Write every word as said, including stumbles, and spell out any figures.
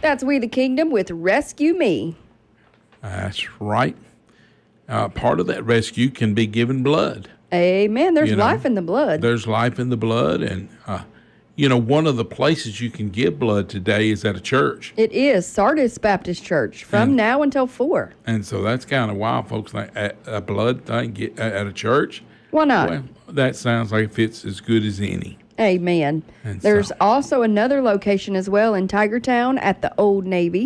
That's We the Kingdom with Rescue Me. That's right. Uh, part of that rescue can be giving blood. Amen. There's You know, life in the blood. There's life in the blood. And, uh, you know, one of the places you can give blood today is at a church. It is Sardis Baptist Church from And- now until four. And so that's kind of wild, folks. Like a, a blood thing get, at a church. Why not? Well, that sounds like it fits as good as any. Amen. And There's so- also another location as well in Tigertown at the Old Navy.